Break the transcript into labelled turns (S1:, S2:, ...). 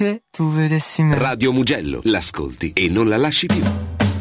S1: che tu vedessi me.
S2: Radio Mugello, l'ascolti e non la lasci più.